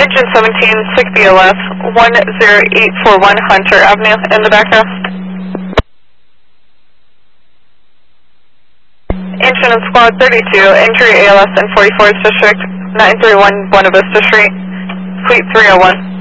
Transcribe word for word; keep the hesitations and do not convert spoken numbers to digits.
Engine seventeen, six B L F, one zero eight four one Hunter Avenue in the back row. Engine and Squad thirty-two, injury A L S in forty-fourth District, nine three one Buena Vista Street, Suite three oh one.